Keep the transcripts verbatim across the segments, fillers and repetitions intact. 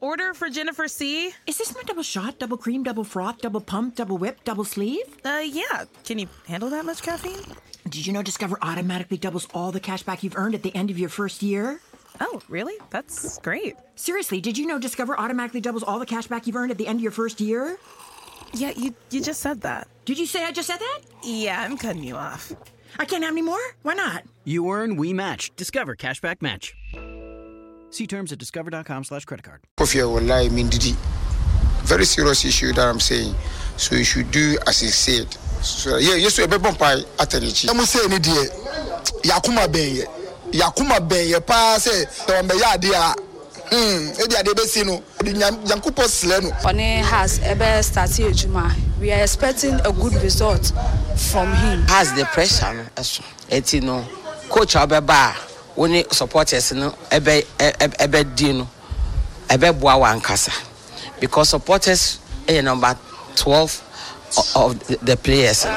order for Jennifer C. Is this my double shot, double cream, double froth, double pump, double whip, double sleeve? Uh, yeah. Can you handle that much caffeine? Did you know Discover automatically doubles all the cash back you've earned at the end of your first year? Oh, really? That's great. Seriously, did you know Discover automatically doubles all the cash back you've earned at the end of your first year? Yeah, you you just said that. Did you say I just said that? Yeah, I'm cutting you off. I can't have any more? Why not? You earn, we match. Discover Cashback Match. See terms at discover.com slash credit card. Very serious issue that I'm saying. So you should do as he said. So yeah, yes, we be bumpy at the chief. I'm saying it here. Yakuma Bay. Yakuma Bay, pa say, on the yard. Hmm, maybe I did see no. Yankupo Sleno. One has ever started Juma. We are expecting a good result from him. Has the pressure, it's you know, coach Abeba, when supporters, no, ebe ebe dino, ebe boa wankasa, because supporters are number twelve of the players.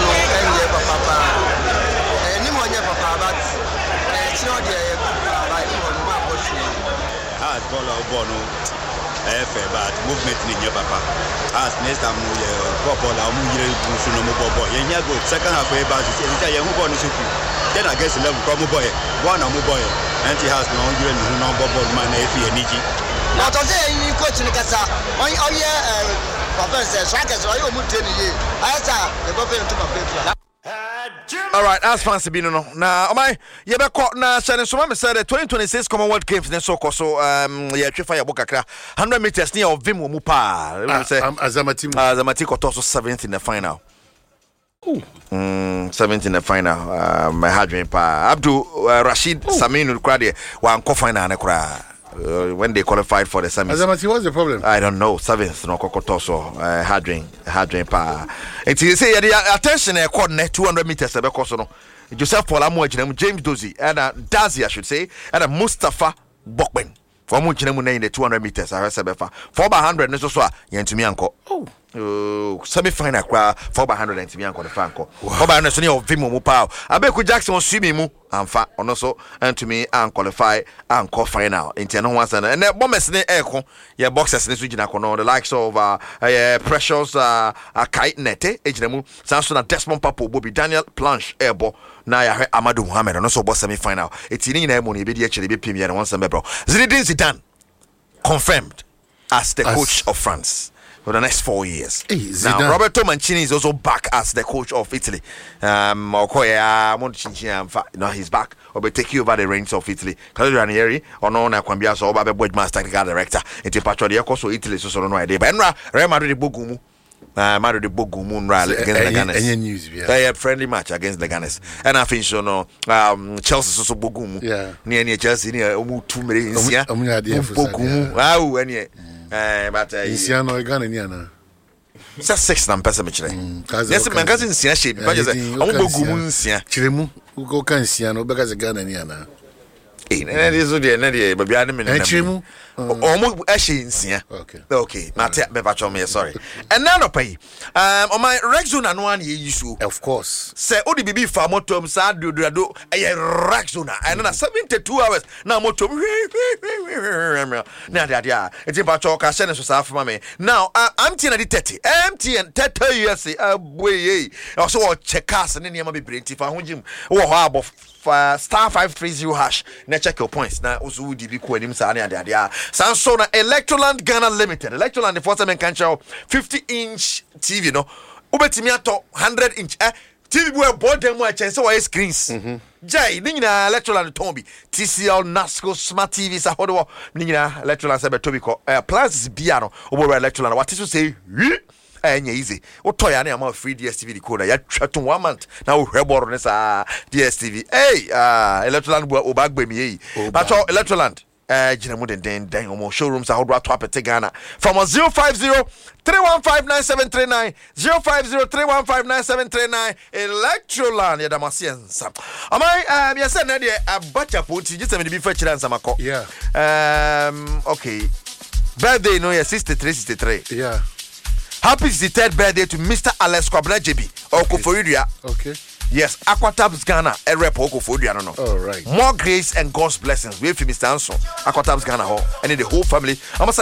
But movement in your papa. As next time, Papa, I'm here to know more. And here go second half way back. Then I guess level come boy, one or more boy, and he has no one who know Bobo man if he need you. Not on the coach in the Casa. Oh, yeah, Papa says, Shakas, I almost tell you. I saw the Bobo to my paper. All right, as fancy being no. Now, am I? You be caught now. Shannon, so I said the twenty twenty-six Commonwealth Games. Then so so um yeah, three fire boka kra. Hundred meters near of Vim Mupa. Azamati. Azamati got also seventh in the final. Ooh. Mm, seventh in the final. Uh, my hard pa. Abdul uh, Rashid Saminu Krade one co-final ne kra. Uh, when they qualified for the semis. Azamati, what's the problem? I don't know. Seventh, no Kokotoso, uh, hard drink, hard drink pa. And you say the attention a coordinate two hundred meters. Because no, Joseph Polamo, James Dozie, and uh, Dazi, I should say, and a Mustafa Bokben. For Muchinemu in the two hundred meters, I heard Sebefa. Four by hundred, Nesoswa, Yentimianko. Oh. Uh, semi-final kwa four by hundred and Timianko the Franco. Four by hundred of Vimo Mupao. Abeku Jackson was swimming mu and fa on also and to me and qualify and call final. Inteno once and then bombers in the echo. Yeah, boxers in the region. The likes of uh, uh Precious uh Kite Nete, Ejnemu, Samson Desmond Papo, Bobby Daniel Planche, Airbo. Now I heard Amadou Mohamed and also boss semi-final. It's in the money, be actually be premier and once and bro. Zinedine Zidane confirmed as the as coach of France for the next four years. Hey, now Roberto Mancini is also back as the coach of Italy. Um, Okoya, you know, he's back. Or be taking over the reins of Italy. Claudio Ranieri, or no, na Kwambia so Babe Boydman's technical director. Into Patro the also Italy, so no idea. But Enra, Real Madrid Bogumu. Uh, Mario de Bogumun rally against the Gunners. Any news? Yeah. They had friendly match against the Gunners, and I think so. No, um, Chelsea also Bogumu. Yeah, near near Chelsea near Omu two million. Yeah, Bogumu. Wow, any. Uh, but uh, Insiano Ghana niana. It's six na pesa mechire. Yes, my cousin Insia shape. But just Omu Bogumu Insia. Chiremu. Ugo kan Insiano because Ghana niana. Eh, na dey so dey na dey baby ade me na. Chiremu. Omo actually Insia. Okay. Okay. Mate me patcho me sorry. And now no pay. Um on my Rexona no one ye issue. Of course. Say odi bibi fa motom sa do do do e Rexona. And na seventy-two hours na motom. Na dia dia. Eti patcho ka se ne so sa fa me. Now I'm T N thirty. M T N thirty years eh boy. Also check us ne niam be brenti fa honjim. Wo ho abo star five three zero hash. Na check your points. Na ozu di bi ko anim sa na dia dia. Sansona Electroland Ghana Limited. Electroland the first time can show fifty inch T V no. Ubetimi ato one hundred inch eh T V boy board them wa chance why screens. Mhm. Jai ni na Electroland Tombi. T C L Nasco Smart T V sa hodo ni na Electroland se be Tobi ko. Eh plans bia no. Obo Electroland what is say enya easy. O toya na am free D S T V decoder. Ya twa one month. Na o hweboro ne sa D S T V. Hey, ah Electroland bo obagbe mi yi. But Electroland Uh, Jinamu den den den omo showrooms are how to apete Ghana from a zero five zero three one five nine seven three nine zero five zero three one five nine seven three nine Electroland ya damasian sam. Am I um yes na dey abacha poti just me be for chira nsamako. Yeah. Um okay. Birthday no yeah sixty-three sixty-three. Yeah. Happy sixty-third birthday to Mister Alex Kwabena J B Okoforidua. Okay. Yes, Aquatabs Ghana, a rep Okoforidua no no. All right. More grace and God's blessings. We for Mister Anson, Aquatabs Ghana ho, and the whole family. I'm